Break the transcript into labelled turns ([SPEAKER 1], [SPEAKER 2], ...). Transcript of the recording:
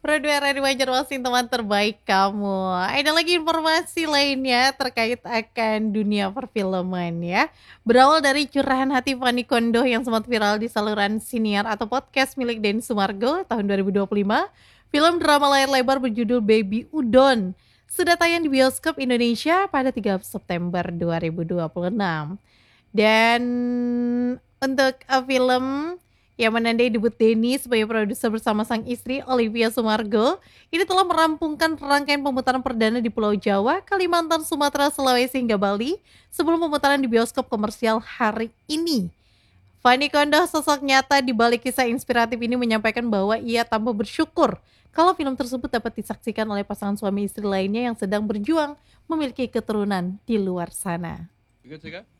[SPEAKER 1] Produk RRI Banjarmasin, teman terbaik kamu. Ada lagi informasi lainnya terkait akan dunia perfilman ya. Berawal dari curahan hati Fani Kondo yang sempat viral di saluran siniar atau podcast milik Denny Sumargo tahun 2025, film drama layar lebar berjudul Baby Udon sudah tayang di bioskop Indonesia pada 3 September 2026. Dan untuk film yang menandai debut Denny sebagai produser bersama sang istri Olivia Sumargo, ini telah merampungkan rangkaian pemutaran perdana di Pulau Jawa, Kalimantan, Sumatera, Sulawesi hingga Bali sebelum pemutaran di bioskop komersial hari ini. Fani Kondo, sosok nyata di balik kisah inspiratif ini, menyampaikan bahwa ia tambah bersyukur kalau film tersebut dapat disaksikan oleh pasangan suami istri lainnya yang sedang berjuang memiliki keturunan di luar sana.
[SPEAKER 2] Good to go?